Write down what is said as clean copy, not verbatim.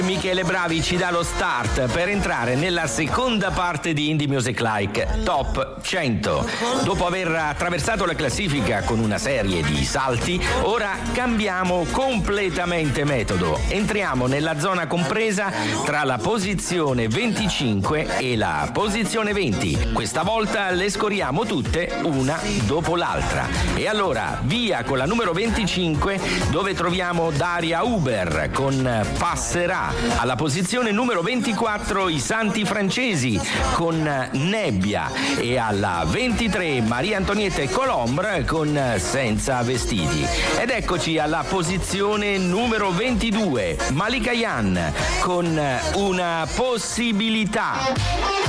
Michele Bravi ci dà lo start per entrare nella seconda parte di Indie Music Like Top 100. Dopo aver attraversato la classifica con una serie di salti, ora cambiamo completamente metodo. Entriamo nella zona compresa tra la posizione 25 e la posizione 20. Questa volta le scoriamo tutte una dopo l'altra. E allora via con la numero 25, dove troviamo Daria Uber con Passerà. Alla posizione numero 24 i Santi Francesi con Nebbia, e alla 23 Maria Antonietta e Colombre con Senza Vestiti. Ed eccoci alla posizione numero 22, Malika Yan con Una Possibilità.